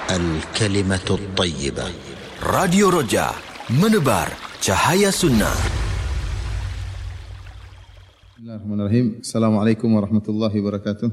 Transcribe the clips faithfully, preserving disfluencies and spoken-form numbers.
الكلمة الطيبة. Radio Roja, menebar cahaya sunnah. Bismillahirrahmanirrahim. Assalamualaikum warahmatullahi wabarakatuh.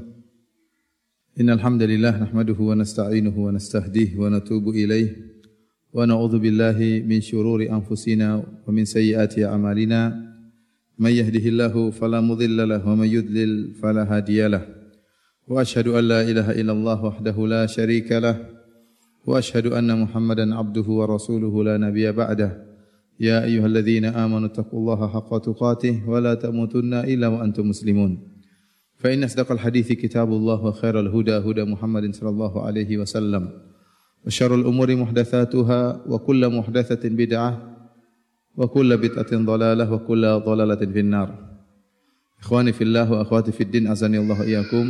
Innal hamdalillah nahmaduhu wa nasta'inuhu wa nastahdihi wa natubu ilaih wa na'udzu billahi min syururi anfusina wa min sayyiati a'malina. May yahdihillahu fala mudilla lahu wa may yudlil fala hadiyalah. Wa asyhadu an la ilaha illallah wahdahu la syarika lah. Wa asyhadu anna Muhammadan abduhu wa rasuluhu la nabiyya ba'dah. Ya ayyuhalladzina amanu taqullaha haqqa tuqatih wa la tamutunna illa wa antum muslimun. Fa inna asdaqal hadithi kitabullah wa khairal huda huda Muhammadin sallallahu alaihi wasallam. Wa syarrul umuri muhdatsatuha wa kullu muhdatsatin bid'ah wa kullu bid'atin dhalalah wa kullu dhalalatin finnar. Ikhwani fillah wa akhwati fid din azani Allah iyyakum.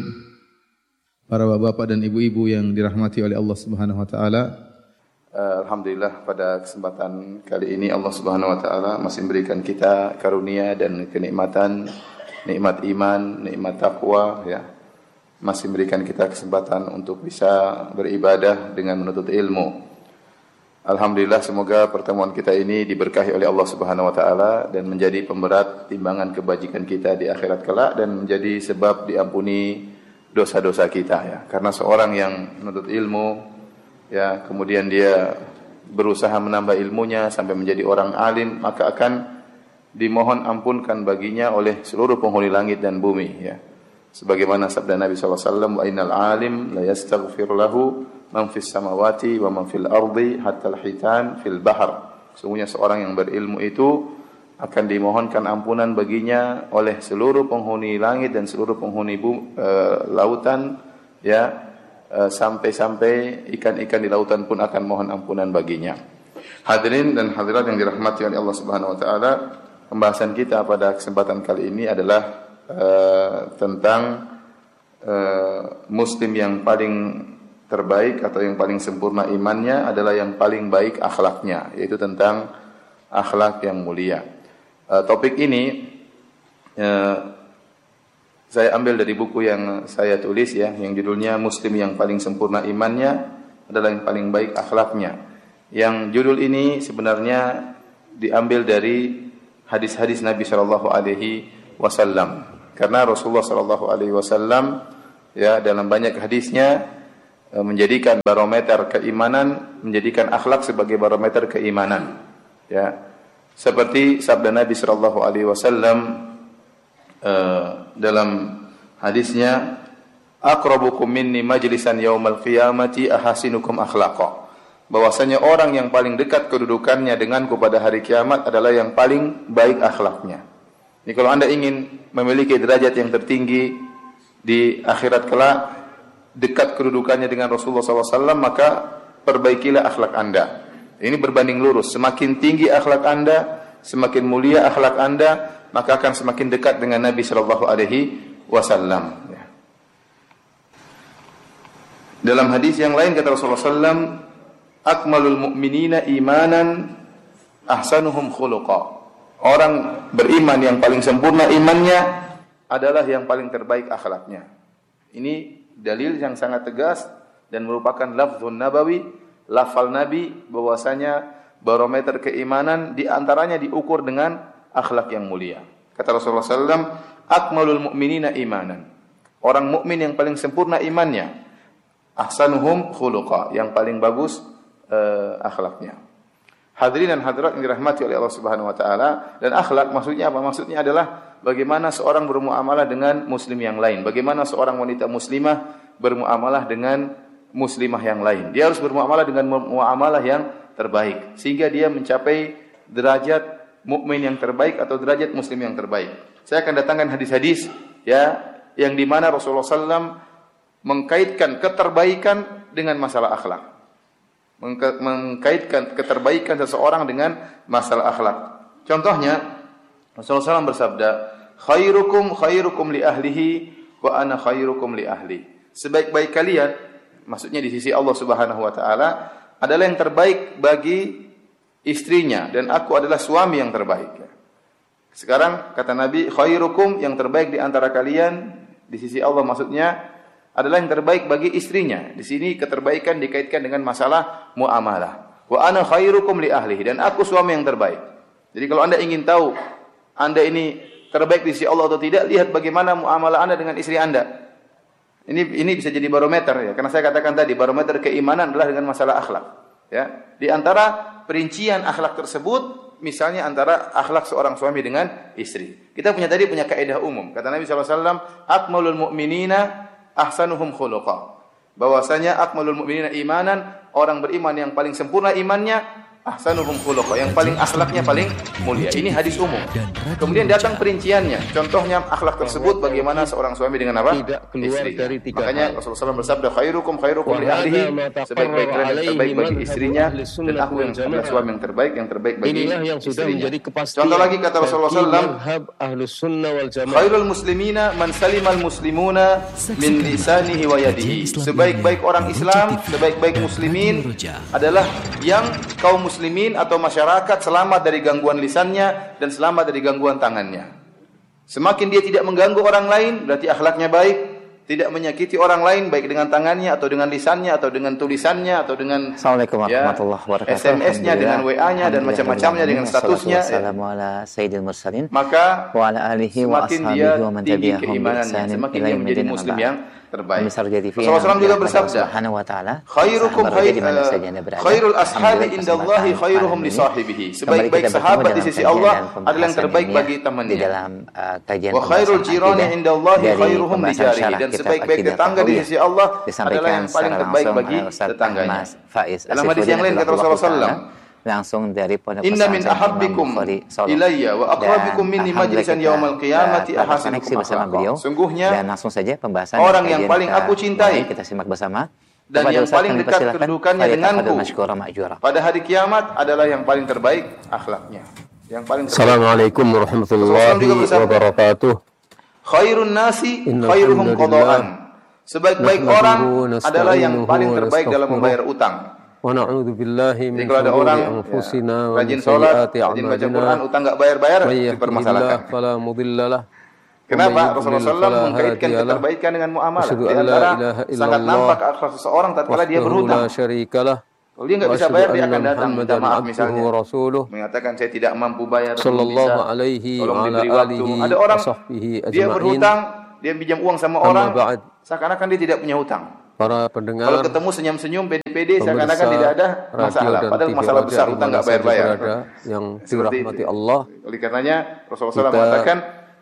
Para bapak dan ibu-ibu yang dirahmati oleh Allah Subhanahu wa taala. Alhamdulillah pada kesempatan kali ini Allah Subhanahu wa taala masih memberikan kita karunia dan kenikmatan, nikmat iman, nikmat takwa ya. Masih memberikan kita kesempatan untuk bisa beribadah dengan menuntut ilmu. Alhamdulillah, semoga pertemuan kita ini diberkahi oleh Allah Subhanahu wa taala dan menjadi pemberat timbangan kebajikan kita di akhirat kelak dan menjadi sebab diampuni dosa-dosa kita ya. Karena seorang yang menuntut ilmu ya, kemudian dia berusaha menambah ilmunya sampai menjadi orang alim, maka akan dimohon ampunkan baginya oleh seluruh penghuni langit dan bumi ya. Sebagaimana sabda Nabi sallallahu alaihi wasallam, wa innal alim la yastaghfir lahu man fis samawati wa man fil ardi hatta al-hitan fil bahr. Sungguhnya seorang yang berilmu itu akan dimohonkan ampunan baginya oleh seluruh penghuni langit dan seluruh penghuni bu, e, lautan ya, e, sampai-sampai ikan-ikan di lautan pun akan mohon ampunan baginya. Hadirin dan hadirat yang dirahmati oleh Allah Subhanahu wa taala, pembahasan kita pada kesempatan kali ini adalah e, tentang e, muslim yang paling terbaik atau yang paling sempurna imannya adalah yang paling baik akhlaknya, yaitu tentang akhlak yang mulia. Uh, topik ini uh, saya ambil dari buku yang saya tulis ya, yang judulnya Muslim yang paling sempurna imannya adalah yang paling baik akhlaknya. Yang judul ini sebenarnya diambil dari hadis-hadis Nabi sallallahu alaihi wasallam. Karena Rasulullah sallallahu alaihi wasallam ya dalam banyak hadisnya uh, menjadikan barometer keimanan, menjadikan akhlak sebagai barometer keimanan. Ya. Seperti sabda Nabi sallallahu alaihi wasallam uh, dalam hadisnya, aqrabukum minni majlisan yaumal qiyamati ahasinukum akhlaqa. Bahwasanya orang yang paling dekat kedudukannya denganku pada hari kiamat adalah yang paling baik akhlaknya. Jadi kalau Anda ingin memiliki derajat yang tertinggi di akhirat kelak, dekat kedudukannya dengan Rasulullah sallallahu alaihi wasallam, maka perbaikilah akhlak Anda. Ini berbanding lurus. Semakin tinggi akhlak Anda, semakin mulia akhlak Anda, maka akan semakin dekat dengan Nabi sallallahu alaihi wasallam. Dalam hadis yang lain kata Rasulullah sallallahu alaihi wasallam, akmalul mu'minina imanan ahsanuhum khuluqa. Orang beriman yang paling sempurna imannya adalah yang paling terbaik akhlaknya. Ini dalil yang sangat tegas dan merupakan lafzun nabawi, lafal Nabi, bahwasanya barometer keimanan di antaranya diukur dengan akhlak yang mulia. Kata Rasulullah sallallahu alaihi wasallam, akmalul mu'minina imanan. Orang mukmin yang paling sempurna imannya, ahsanuhum khuluqa, yang paling bagus uh, akhlaknya. Hadirin dan hadirat yang dirahmati oleh Allah Subhanahu wa taala, dan akhlak maksudnya apa? Maksudnya adalah bagaimana seorang bermuamalah dengan muslim yang lain, bagaimana seorang wanita muslimah bermuamalah dengan muslimah yang lain. Dia harus bermuamalah dengan muamalah yang terbaik sehingga dia mencapai derajat mukmin yang terbaik atau derajat muslim yang terbaik. Saya akan datangkan hadis-hadis ya yang di mana Rasulullah sallallahu alaihi wasallam mengkaitkan keterbaikan dengan masalah akhlak. Mengkaitkan keterbaikan seseorang dengan masalah akhlak. Contohnya Rasulullah sallallahu alaihi wasallam bersabda, "Khairukum khairukum li ahlihi wa ana khairukum li ahli." Sebaik-baik kalian, maksudnya di sisi Allah Subhanahu wa taala, adalah yang terbaik bagi istrinya dan aku adalah suami yang terbaik. Sekarang kata Nabi, khairukum, yang terbaik di antara kalian di sisi Allah maksudnya adalah yang terbaik bagi istrinya. Di sini keterbaikan dikaitkan dengan masalah muamalah. Wa ana khairukum li ahlihi, dan aku suami yang terbaik. Jadi kalau Anda ingin tahu Anda ini terbaik di sisi Allah atau tidak, lihat bagaimana muamalah Anda dengan istri Anda. Ini ini bisa jadi barometer ya, karena saya katakan tadi barometer keimanan adalah dengan masalah akhlak. Ya, di antara perincian akhlak tersebut, misalnya antara akhlak seorang suami dengan istri. Kita punya tadi punya kaidah umum. Kata Nabi sallallahu alaihi wasallam, akmalul mu'minina ahsanuhum khuluqa. Bahwasanya akmalul mu'minina imanan, orang beriman yang paling sempurna imannya, ahsanuhum khuluqa, yang paling akhlaknya paling mulia. Ini hadis umum. Kemudian datang perinciannya. Contohnya akhlak tersebut bagaimana seorang suami dengan apa? Istri. Makanya Rasulullah shallallahu alaihi wasallam bersabda, khairukum khairukum li ahlihi, sebaik-baik kalian yang terbaik bagi istrinya, dan aku yang adalah suami yang terbaik, yang terbaik bagi istrinya. Contoh lagi kata Rasulullah shallallahu alaihi wasallam, khairul muslimina man salimal muslimuna min lisanihi wa yadihi. Sebaik-baik orang Islam, sebaik-baik muslimin adalah yang kaum muslimin muslimin atau masyarakat selamat dari gangguan lisannya dan selamat dari gangguan tangannya. Semakin dia tidak mengganggu orang lain, berarti akhlaknya baik, tidak menyakiti orang lain baik dengan tangannya atau dengan lisannya atau dengan tulisannya atau dengan Assalamualaikum warahmatullahi wabarakatuh. S M S-nya dengan W A-nya dan macam-macamnya dengan statusnya. Assalamualaikum ala sayyidil mursalin. Maka wa ala alihi wa ashabihi wa man tabi'ahum bi ihsan semakin dia menjadi muslim yang terbaik. Rasulullah shallallahu alaihi wasallam juga bersabda, khairukum khairul ashabi indallahi khairuhum li sahibihi. Sebaik-baik sahabat di sisi Allah adalah yang terbaik bagi temannya. Di dalam kajian wa khairul jirani indallahi khairuhum li jarihi, dan sebaik-baik tetangga di sisi Allah adalah yang paling terbaik bagi tetangganya. Dalam hadis yang lain kata Rasulullah shallallahu alaihi wasallam, langsung dari pondok inna min ahabbikum ilayya wa aqrabikum minni majlisan yaumal qiyamati ahasinukum bersama beliau. Sungguhnya dan langsung saja pembahasan orang yang paling aku cintai, kita simak bersama, dan yang paling dekat kedudukannya denganku pada hari kiamat adalah yang paling terbaik akhlaknya, yang paling terbaik. Assalamualaikum warahmatullahi wabarakatuh. Khairun nasi khairuhum qada'an. Sebaik-baik orang adalah yang paling terbaik dalam membayar utang. Wa na'udzu billahi min shururi orang anfusina wa rajin salat, rajin baca Quran, utang enggak bayar-bayar dipermasalahkan. Fala mudhillalah. Kenapa? Rasulullah shallallahu alaihi wasallam mengkaitkan keterbaikan dengan muamalah. Di antara sangat nampak akhlak seseorang tatkala dia berhutang. Kalau dia enggak bisa bayar, dia akan datang minta maaf misalnya. Mengatakan saya tidak mampu bayar, sallallahu alaihi wa ala alihi ada orang dia berhutang, dia pinjam uang sama orang, seakan-akan dia tidak punya hutang. Para pendengar, kalau ketemu senyum-senyum pede-pede seakan-akan tidak ada masalah, padahal masalah besar, utang enggak bayar-bayar. Yang dirahmati Allah. Oleh karenanya Rasulullah shallallahu alaihi wasallam mengatakan,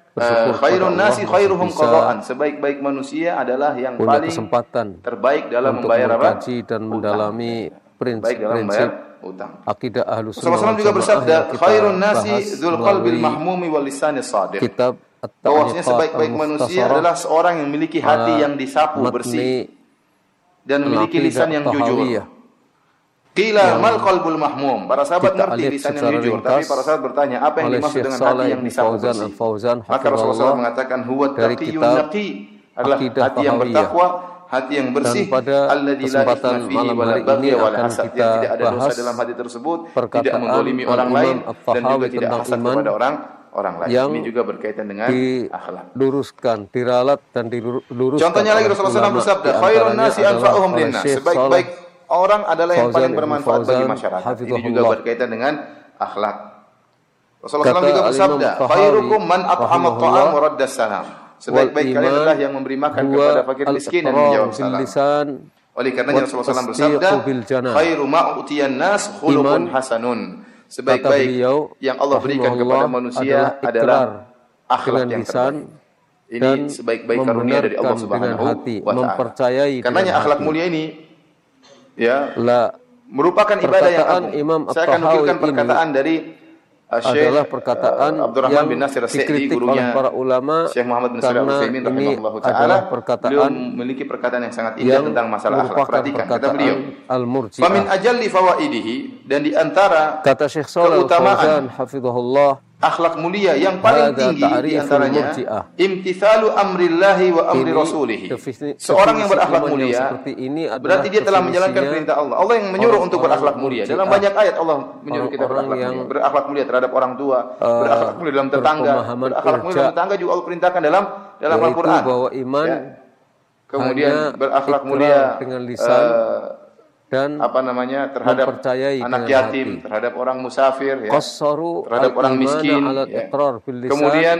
khairun nasi khairuhum qada'an. Sebaik-baik manusia adalah yang paling kesempatan terbaik dalam membayar apa? Dan mendalami prinsip-prinsip akidah Ahlus Sunnah. Rasulullah juga bersabda, khairun nasi dzul qalbil mahmumi wal lisanis shadiq. Kitab bahwasanya sebaik-baik manusia adalah seorang yang memiliki hati yang disapu bersih dan memiliki lisan yang jujur. Qila mal qalbul mahmum. Para sahabat ngerti lisan yang jujur, tapi para sahabat bertanya, apa yang dimaksud dengan hati yang disapu bersih? Maka Rasulullah mengatakan, huwa taqiyun naqi, adalah hati yang bertakwa, hati yang bersih, alladzi la ithma fihi wa la baghy wa la hasad, yang tidak ada dosa dalam hati tersebut, tidak menzalimi orang lain dan juga tidak hasad kepada orang orang lain. Yang ini juga berkaitan dengan akhlak. Diluruskan, diralat dan diluruskan. Contohnya lagi Rasulullah shallallahu alaihi wasallam bersabda, khairun nasi anfa'uhum linnas. Sebaik-baik orang adalah yang paling bermanfaat bagi masyarakat. Ini juga berkaitan dengan akhlak. Rasulullah shallallahu alaihi wasallam juga bersabda, khairukum man at'ama at-ta'am wa radda salam. Sebaik-baik kalian adalah yang memberi makan kepada fakir miskin dan menjawab salam. Oleh karenanya Rasulullah shallallahu alaihi wasallam bersabda, khairu ma utiyan nas khuluqun hasanun. Sebaik-baik yang Allah berikan kepada manusia adalah akhlak yang terbaik. Ini sebaik-baik karunia dari Allah Subhanahu wa taala. Karenanya akhlak mulia ini ya merupakan ibadah yang agung. Saya akan nukilkan perkataan dari adalah perkataan uh, Abdurrahman bin Nasir As-Sa'di, gurunya para ulama, Syekh Muhammad bin Shalih Al-Utsaimin rahimahullahu taala. Beliau memiliki perkataan yang sangat indah tentang masalah akhlak. Perhatikan kata beliau, Al-Murji'ah. Famin ajalli fawaidihi, dan di antara kata Syekh Shalih Al-Fauzan hafizahullah, akhlak mulia yang paling tinggi di antaranya imtithalu amrillahi wa amri rasulih. Seorang yang berakhlak mulia berarti dia telah menjalankan perintah Allah. Allah yang menyuruh untuk berakhlak mulia. Dalam banyak ayat Allah menyuruh kita berakhlak mulia. Berakhlak mulia terhadap orang tua, berakhlak mulia dalam tetangga, berakhlak mulia dalam tetangga juga Allah perintahkan dalam dalam Al-Qur'an. Bahwa iman kemudian berakhlak mulia dengan lisan uh, dan apa namanya terhadap anak yatim, hati. terhadap orang musafir, ya, terhadap orang miskin, ya. Kemudian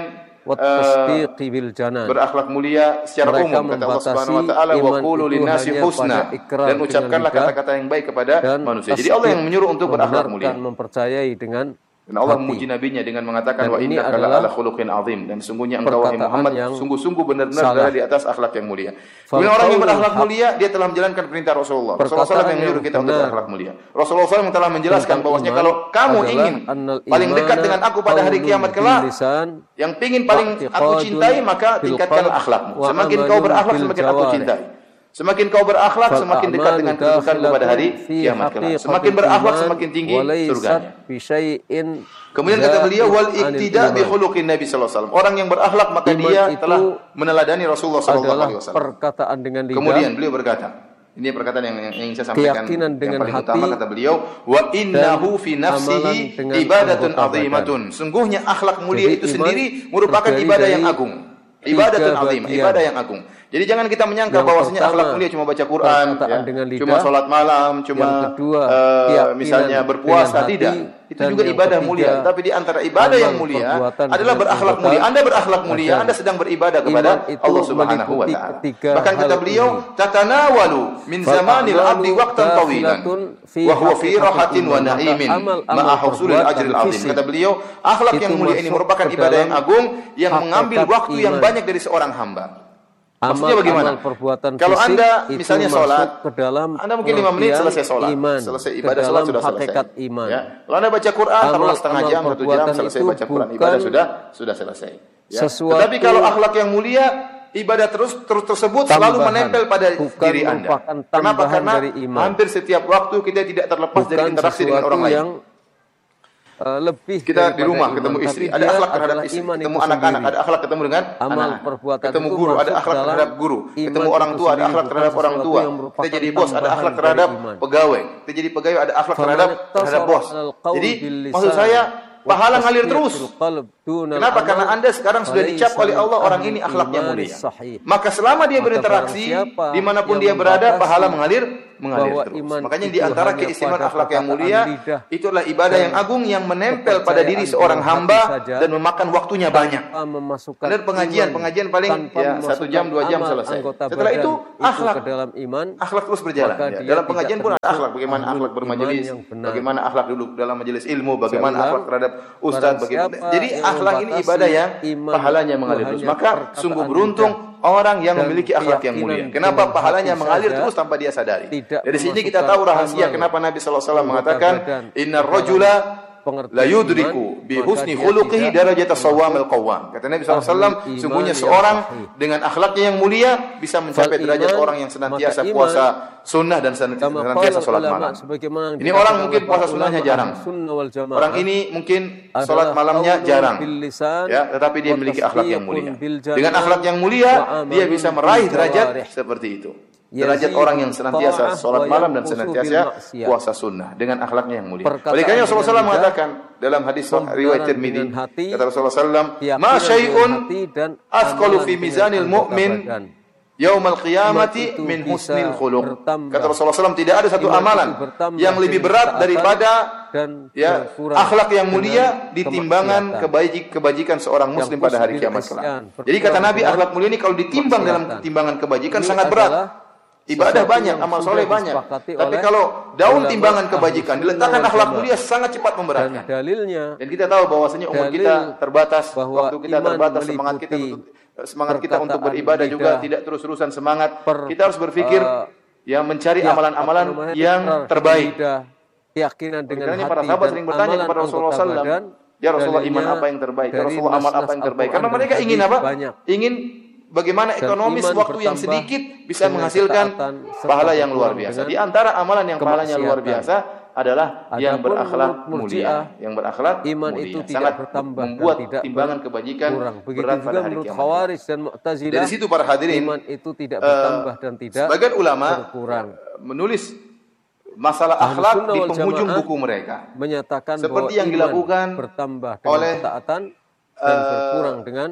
uh, berakhlak mulia secara mereka umum kata Allah Subhanahu wa taala wa qulu linnasi husna, dan ucapkanlah kata-kata yang baik kepada manusia. Jadi Allah yang menyuruh untuk berakhlak mulia. Mempercayai dengan dan Allah memuji nabinya dengan mengatakan wa innaka la'ala khuluqin azim, dan sungguhnya engkau wahai Muhammad sungguh-sungguh benar-benar berada di atas akhlak yang mulia. Kemudian orang yang berakhlak mulia dia telah menjalankan perintah Rasulullah. Rasulullah shallallahu alaihi wasallam yang menyuruh kita untuk berakhlak mulia. Rasulullah shallallahu alaihi wasallam telah menjelaskan bahwasanya kalau kamu ingin paling dekat dengan aku pada hari kiamat kelak, yang ingin paling aku cintai, maka tingkatkanlah akhlakmu. Semakin kau berakhlak semakin aku cintai. Semakin kau berakhlak, semakin dekat dengan kedudukanmu pada hari kiamat kelak. Semakin berakhlak, semakin tinggi surganya. Kemudian kata beliau, wal iktida bi khuluqin Nabi sallallahu alaihi wasallam. Orang yang berakhlak maka dia telah meneladani Rasulullah sallallahu alaihi wasallam. Perkataan dengan lidah. Kemudian beliau berkata, ini perkataan yang, yang ingin saya sampaikan yang paling hati, utama, kata beliau, wa innahu fi nafsihi ibadatun azimatun. Sungguhnya akhlak mulia itu sendiri merupakan ibadah yang agung. Ibadatun azimah, ibadah yang agung. Jadi jangan kita menyangka bahwasanya akhlak mulia cuma baca Quran, ya, cuma sholat malam, cuma kedua, uh, misalnya berpuasa, tidak. Itu juga ibadah mulia. Tapi di antara ibadah yang mulia adalah berakhlak mulia. Anda berakhlak mulia, Anda sedang beribadah kepada Allah Subhanahu wa taala. Bahkan kata beliau, tatanawalu min zamanil abdi waqtan tawilan wa huwa fi rahatin wa na'imin ma'a husulil ajril azim. Kata beliau, akhlak yang mulia ini merupakan ibadah yang agung yang mengambil waktu yang banyak dari seorang hamba. Maksudnya bagaimana? Kalau Anda misalnya sholat, ke dalam Anda mungkin lima menit selesai sholat, iman, selesai ibadah sholat sudah selesai. Iman. Ya. Kalau Anda baca Quran, taruhlah setengah jam, satu jam selesai baca Quran, ibadah sudah sudah selesai. Ya. Tetapi kalau akhlak yang mulia, ibadah terus terus tersebut selalu menempel pada diri Anda. Kenapa? Karena hampir setiap waktu kita tidak terlepas dari interaksi dengan orang lain. Uh, lebih kita di rumah ketemu iman, istri, ada akhlak terhadap istri, ketemu anak-anak, ada akhlak ketemu dengan anak, ketemu guru, ada akhlak terhadap guru, ketemu orang tua, ada akhlak terhadap orang tua, kita jadi bos, ada akhlak terhadap pegawai, kita jadi pegawai, ada akhlak terhadap terhadap bos. Jadi maksud saya pahala ngalir terus. Kenapa? Karena Anda sekarang sudah dicap oleh Allah orang ini akhlaknya mulia. Maka selama dia berinteraksi, dimanapun dia berada, pahala mengalir mengalir terus. Makanya di antara keistimewaan akhlak yang mulia, itulah ibadah yang agung yang menempel pada diri seorang hamba dan memakan waktunya banyak. Karena pengajian-pengajian paling ya satu jam dua jam selesai. Setelah itu akhlak akhlak terus berjalan. Ya. Dalam pengajian pun ada akhlak, bagaimana akhlak bermajelis, bagaimana akhlak duduk dalam majelis ilmu, bagaimana akhlak terhadap ustaz, bagaimana. Jadi akhlak ini ibadah yang pahalanya mengalir terus. Maka sungguh beruntung orang yang memiliki akhlak yang mulia. Kenapa pahalanya mengalir terus tanpa dia sadari? Dari sini kita tahu rahasia kenapa Nabi sallallahu alaihi wasallam mengatakan innar rajula la yudriku bi husni khuluqihi darajat as-sawamil qawwam. Kata Nabi sallallahu alaihi wasallam, sungguhnya seorang dengan akhlaknya yang mulia bisa mencapai derajat orang yang senantiasa puasa sunnah dan senantiasa salat malam. Ini orang mungkin puasa sunnahnya jarang. Orang ini mungkin salat malamnya jarang. Ya, tetapi dia memiliki akhlak yang mulia. Dengan akhlak yang mulia, dia bisa meraih derajat seperti itu. Derajat orang yang senantiasa sholat malam dan senantiasa puasa sunnah dengan akhlaknya yang mulia. Oleh karena Rasulullah shallallahu alaihi wasallam mengatakan dalam hadis riwayat Tirmidzi, kata Rasulullah shallallahu alaihi wasallam, "Ma syai'un athqalu fi mizanil mu'min yaumal qiyamati min husnil khuluq." Kata Rasulullah shallallahu alaihi wasallam, tidak ada satu amalan yang lebih berat daripada ya akhlak yang mulia di timbangan kebajik, kebajikan seorang muslim pada hari kiamat kelak. Jadi kata Nabi, akhlak mulia ini kalau ditimbang dalam timbangan kebajikan sangat berat. Ibadah banyak, amal soleh banyak. Tapi kalau daun timbangan kebajikan diletakkan akhlak mulia sangat cepat memberatkan. Dan kita tahu bahwasanya umur kita terbatas, waktu kita terbatas, semangat kita untuk semangat kita untuk beribadah juga tidak terus-terusan semangat. Kita harus berpikir ya mencari amalan-amalan yang terbaik. Keyakinan dengan hati para sahabat sering bertanya kepada Rasulullah shallallahu alaihi wasallam, ya Rasulullah, iman apa yang terbaik? Ya Rasulullah, amal apa yang terbaik? Karena mereka ingin apa? Ingin bagaimana ekonomis waktu yang sedikit bisa menghasilkan pahala yang luar biasa. Di antara amalan yang pahalanya luar biasa adalah yang berakhlak mulia, yang berakhlak iman mulia. Itu sangat tidak bertambah membuat tidak timbangan kebajikan berat pada hari kiamat. Dan Mu'tazilah, dari situ para hadirin, iman itu tidak bertambah uh, dan tidak sebagian ulama berkurang. Menulis masalah akhlak di penghujung buku mereka, menyatakan seperti yang dilakukan bertambah dengan oleh ketaatan dan uh, berkurang dengan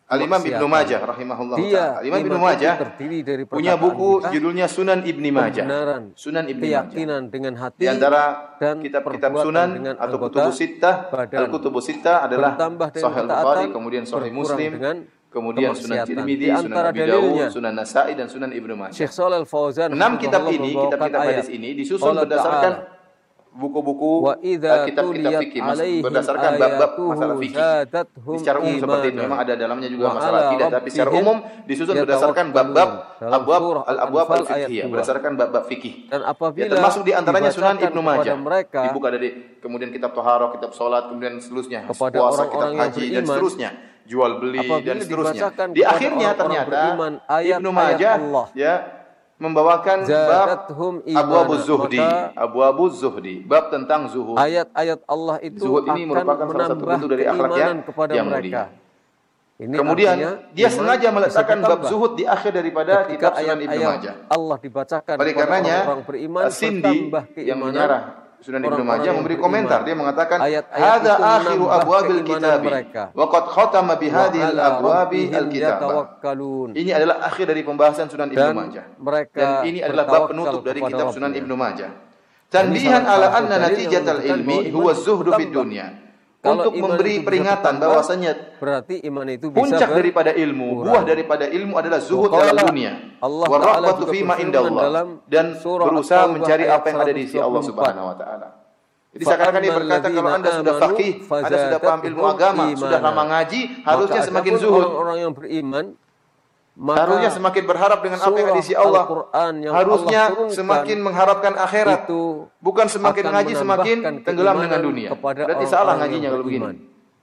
Al-Imam Ibnu Majah rahimahullah Dia, ta'ala. Imam Ibnu Majah punya buku kita, judulnya Sunan Ibnu Majah. Sunan Ibnu Majah. Keyakinan dengan hati di antara dan kitab-kitab Sunan atau Kutubus Sittah, Al-Kutubus Sittah adalah Sahih Bukhari, kemudian Sahih Muslim, kemudian Sunan Tirmidzi, Sunan Abi Dawud, Sunan Nasa'i dan Sunan Ibnu Majah. Syekh Shalal Fauzan enam kitab ini, kitab-kitab hadis ini disusun berdasarkan buku-buku kitab-kitab fikih berdasarkan bab-bab masalah fikih. Secara umum seperti itu. Memang ada dalamnya juga masalah akidah, tapi secara umum disusun berdasarkan bab-bab abwab al-abwab al-fiqhiyah, berdasarkan bab-bab fikih. Dan apabila ya, termasuk di antaranya Sunan Ibnu Majah. Mereka, dibuka dari kemudian kitab taharah, kitab salat, kemudian seterusnya kepada puasa, orang-orang kitab haji yang dan seterusnya, jual beli dan seterusnya. Di akhirnya ternyata Ibnu Majah ya membawakan bab Abwabuz Zuhdi, Abwabuz Zuhdi, bab tentang zuhud. Ayat-ayat Allah itu zuhud ini merupakan salah satu bentuk dari akhlak yang, yang mulia. Ini kemudian dia sengaja meletakkan bab zuhud di akhir daripada kitab Sunan Ibnu Majah. Allah dibacakan oleh karenanya orang beriman, Sindi yang menyarah Sunan Ibnu Majah memberi komentar, dia mengatakan hadza akhiru abwabil kitabi wa qad khatama bi hadhil abwabi alkitab. Ini adalah akhir dari pembahasan Sunan Ibnu Majah. Dan ini adalah bab penutup dari kitab Sunan Ibnu Majah. Tanbihan ala anna natijatal ilmi huwa zuhdu fid dunya. Untuk memberi peringatan bahwasanya berarti iman itu bisa puncak daripada ilmu, buah daripada ilmu adalah zuhud dalam dunia. Wa raghbatu fima indallah, dan berusaha mencari apa yang ada di sisi Allah Subhanahu wa taala. Jadi seakan-akan dia berkata kalau Anda sudah faqih, Anda sudah paham ilmu agama, sudah lama ngaji, harusnya semakin zuhud. Orang yang beriman harusnya semakin berharap dengan apa yang ada di sisi Allah. Harusnya semakin mengharapkan akhirat. Bukan semakin ngaji semakin tenggelam dengan dunia. Berarti salah ngajinya kalau begini.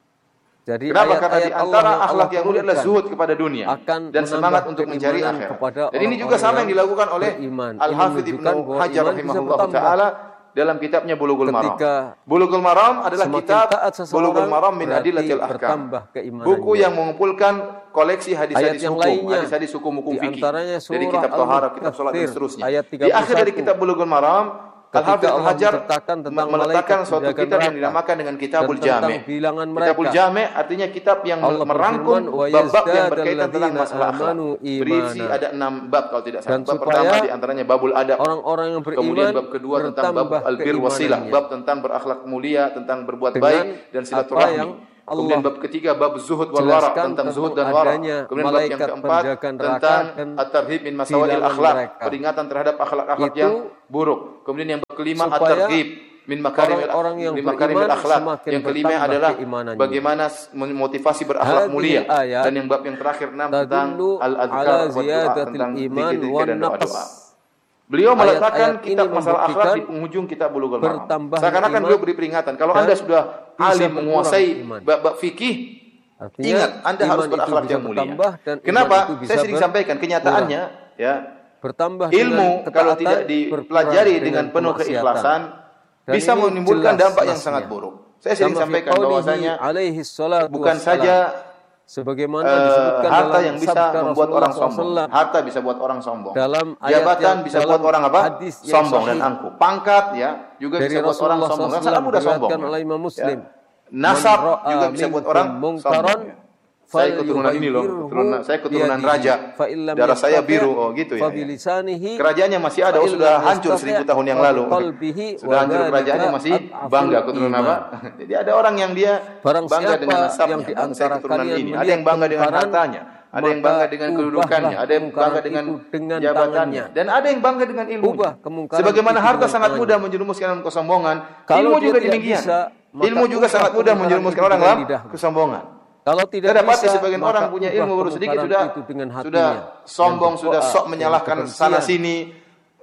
Jadi kenapa? Karena di antara akhlak yang mulia adalah zuhud kepada dunia dan semangat untuk mencari akhirat. Dan ini juga sama yang dilakukan oleh Al-Hafidz Ibnu Hajar rahimahullah taala dalam kitabnya Bulughul Maram. Bulughul Maram adalah kitab Bulughul Maram min Adillatil Ahkam. Buku yang mengumpulkan koleksi hadis-hadis hukum, hadis-hadis hukum hukum fikih dari kitab taharah, kitab salat dan seterusnya. Di akhir dari kitab Bulughul Maram, Al-Hafidz Ibnu Hajar meletakkan suatu kitab yang dinamakan dengan Kitabul Jami'. Kitabul Jami' artinya kitab yang merangkum bab-bab yang berkaitan tentang masalah akhlak. Berisi ada enam bab kalau tidak salah. Bab pertama di antaranya babul adab. Kemudian bab kedua tentang bab al-bir wasilah, bab tentang berakhlak mulia, tentang berbuat baik dan silaturahmi. Kemudian bab ketiga bab zuhud wal wara, tentang zuhud dan wara. Kemudian bab yang keempat tentang at-tarhib min masawil akhlak, peringatan terhadap akhlak-akhlak yang buruk. Kemudian yang bab kelima at-targhib min makarimil min makarimil akhlak. Yang kelima adalah bagaimana memotivasi berakhlak mulia. Dan yang bab yang terakhir enam tentang al-adhkar wa du'a, tentang zikir-zikir dan doa-doa. Beliau meletakkan kitab masalah akhlak di penghujung kitab Bulughul Maram. Seakan-akan beliau beri peringatan, kalau Anda sudah alim menguasai bab-bab fikih, ingat Anda harus berakhlak yang mulia. Kenapa? Saya sering sampaikan kenyataannya, ya, ilmu kalau tidak dipelajari dengan penuh keikhlasan bisa menimbulkan dampak yang sangat buruk. Saya sering sampaikan bahwasanya bukan saja sebagaimana uh, disebutkan harta dalam yang bisa membuat orang sombong. Harta bisa buat orang sombong. Dalam jabatan bisa buat orang apa? Sombong dan sahih. angkuh. Pangkat ya juga Dari bisa buat orang sombong. Dan sangat mudah sombong. Ya. Nasab juga bisa buat orang sombong. Ya. Saya keturunan ini loh, keturunan saya keturunan raja. Darah saya biru, oh gitu ya. Kerajaannya masih ada, oh sudah hancur seribu tahun yang lalu. Sudah hancur kerajaannya masih bangga keturunan apa? Jadi ada orang yang dia bangga dengan nasabnya, saya keturunan ini. Ada yang bangga dengan hartanya, ada yang bangga dengan kedudukannya, ada yang bangga dengan jabatannya, dan ada yang bangga dengan ilmunya. Sebagaimana harta sangat mudah menjerumuskan dalam kesombongan, ilmu juga demikian. Ilmu juga sangat mudah menjerumuskan orang dalam kesombongan. Kalau tidak Saya dapati bisa, sebagian orang punya ilmu baru sedikit sudah sudah sombong, sudah sok menyalahkan sana sini,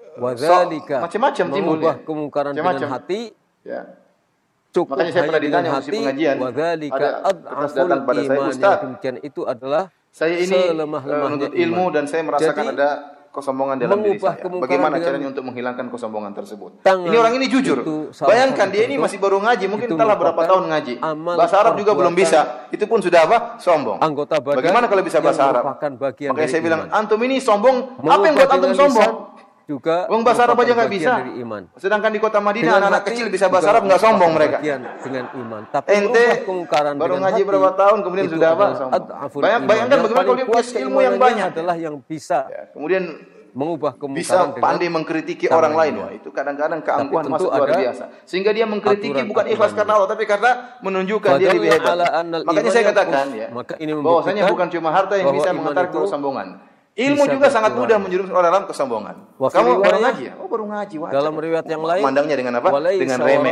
macam-macam timbul ya. Kemungkaran Macam-macam. dengan hati. Ya. Cukup Makanya saya pernah ditanya dengan mesti hati, pengajian. wadzalika Ada ad'aful datang pada saya, iman. Ustaz, Demikian itu adalah saya ini selemah-lemahnya menuntut ilmu iman. dan saya merasakan Jadi, ada kesombongan dalam diri mengubah saya. kemungkaran Bagaimana dengan caranya untuk menghilangkan kesombongan tersebut? tangan Ini orang ini jujur. itu salah Bayangkan satu dia ini bentuk. masih baru ngaji, mungkin Itu entahlah berapa merupakan tahun ngaji. amal Bahasa Arab juga belum perbuatan bisa. Itu pun sudah apa? Sombong. Anggota badan Bagaimana kalau bisa yang bahasa Arab? merupakan bagian Makanya dari saya bilang, iman. antum ini sombong. Apa yang Mengubah buat antum dengan sombong? lisan, juga Wong bahasa Arab aja nggak bisa. Dari iman. Sedangkan di kota Madinah Dengan anak-anak hati kecil bisa bahasa Arab nggak sombong mereka. Dengan iman. Tapi Ente kemungkaran baru dengan ngaji hati, berapa tahun kemudian sudah apa? Bayang, bayangkan bagaimana kalau dia punya ilmu yang banyak adalah yang bisa ya, kemudian mengubah kemungkaran bisa pandai mengkritiki orang lain. Wah, itu kadang-kadang keangkuhan masuk luar biasa. Sehingga dia mengkritiki bukan ikhlas karena Allah, tapi karena menunjukkan dia lebih hebat. Makanya saya katakan ya, bahwasanya bukan cuma harta yang bisa mengantar ke kesombongan. Ilmu juga sangat mudah menjerumuskan orang dalam kesombongan. Kamu baru ngaji ya? Oh, baru ngaji. Wajar. Dalam riwayat yang lain, mandangnya dengan apa? Dengan remeh.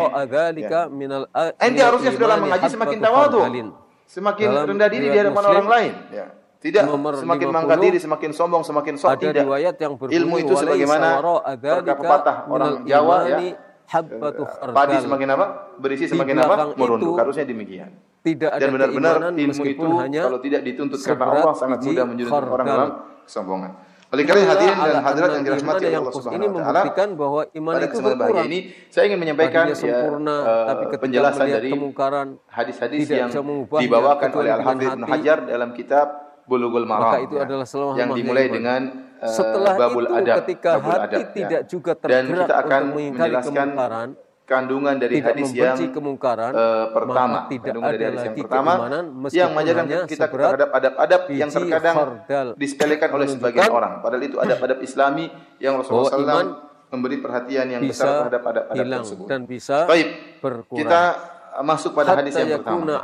Ya. Ente harusnya sudah lama mengaji semakin tawadhu, semakin rendah diri di hadapan orang lain. Ya. Tidak semakin mengangkat diri, semakin sombong, semakin sok. Tidak. Ilmu itu sebagaimana pepatah orang Jawa ya. Padi semakin apa? Berisi semakin apa? Merunduk. Harusnya demikian. Dan benar-benar ilmu itu kalau tidak dituntut karena Allah sangat mudah menjerumuskan orang dalam kesombongan. Oleh karena hadirin dan hadirat yang dirahmati Allah Subhanahu wa taala, bahwa iman pada itu kesempatan bahagia ini saya ingin menyampaikan ya, sempurna, uh, tapi penjelasan dari hadis-hadis yang dibawakan oleh Al-Hafidz Ibnu Hajar dalam kitab Bulughul Maram, itu ya, adalah yang dimulai dengan uh, setelah babul itu adab, ketika babul hati adab, tidak ya. juga Dan kita akan menjelaskan kandungan dari hadis yang uh, pertama, kandungan dari hadis yang pertama yang mengajarkan kita terhadap adab-adab yang terkadang disepelekan oleh sebagian orang. Padahal itu adab-adab Islami yang Rasulullah shallallahu alaihi wasallam memberi perhatian yang besar terhadap adab-adab tersebut. Dan bisa Baik, kita masuk pada hadis yang pertama.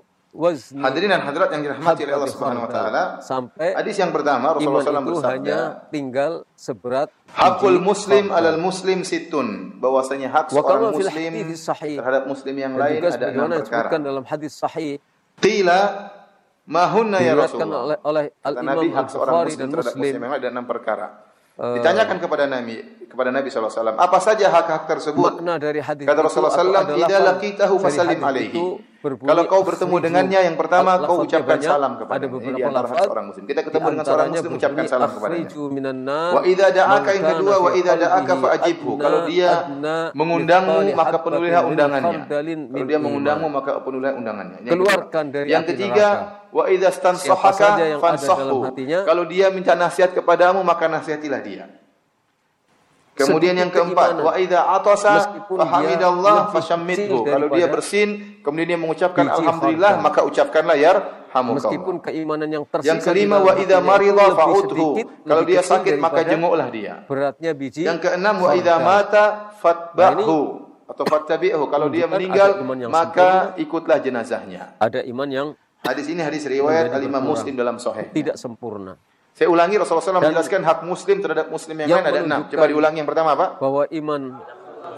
Hadirin dan hadirat yang dirahmati oleh Allah Subhanahu wa taala. Sampai hadis yang pertama Rasulullah shallallahu alaihi wasallam bersabda, tinggal seberat hakul muslim alal muslim situn, bahwasanya hak seorang muslim terhadap muslim yang lain ada enam perkara. Dalam hadis sahih, qila ma hunna ya Rasulullah, oleh, oleh Nabi hak seorang muslim terhadap muslim yang lain ada enam perkara. Ditanyakan kepada Nabi kepada Nabi shallallahu alaihi wasallam, apa saja hak-hak tersebut? Makna dari hadis kata Rasulullah shallallahu alaihi wasallam, idza laqitahu fasallim alaihi. Kalau kau bertemu dengannya, yang pertama kau ucapkan salam kepadanya. Ini di antara hak seorang muslim. Kita ketemu dengan seorang muslim, ucapkan salam kepadanya. Wa idza da'aka, yang kedua, wa idza da'aka fa'ajibhu. Kalau dia mengundangmu, maka penuhilah undangannya. Kalau dia mengundangmu, maka penuhilah undangannya. Keluarkan dari yang ketiga, wa idza stansahaka fansahhu. Kalau dia minta nasihat kepadamu, maka nasihatilah dia. Kemudian yang keempat, wa idza atasa fahamidallah fashammidhu. Kalau dia bersin, kemudian dia mengucapkan alhamdulillah, maka ucapkanlah yarhamukallah. Meskipun keimanan yang tersisa. Yang kelima, wa idza marida fa'udhu. Kalau dia sakit, maka jenguklah dia. Beratnya biji. Yang keenam, wa idza mata fatba'hu atau fattabi'hu. Kalau dia meninggal, maka ikutlah jenazahnya. Ada iman yang hadis ini hadis riwayat Al-Imam Muslim dalam Sahih. Tidak sempurna. Saya ulangi, Rasulullah shallallahu alaihi wasallam menjelaskan hak muslim terhadap muslim yang, yang lain ada enam. Coba diulangi yang pertama, Pak. Bahwa iman